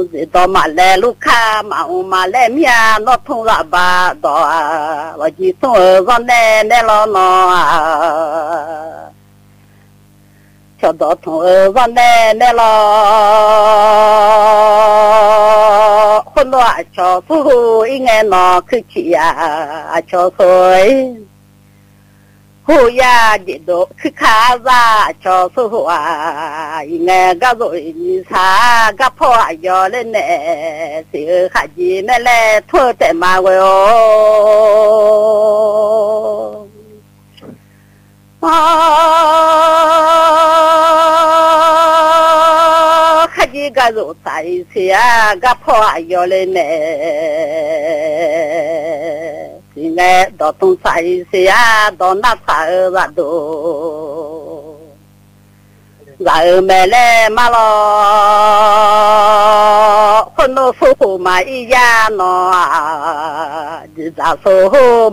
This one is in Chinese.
通是到马来路卡马来面那通了吧到啊，我就送上奶奶了喏啊，小到通上奶奶了，混到小时候应该拿口气呀，小时候。后呀，你都去看啥？小时候啊，应该个做你啥个破药了呢？谁还记得来拖在马尾哦？啊，还记个做啥意思啊？个破药了呢？应该到东山西啊，到那啥儿都，然后买来嘛咯，混到手后嘛一样咯啊，你咋说？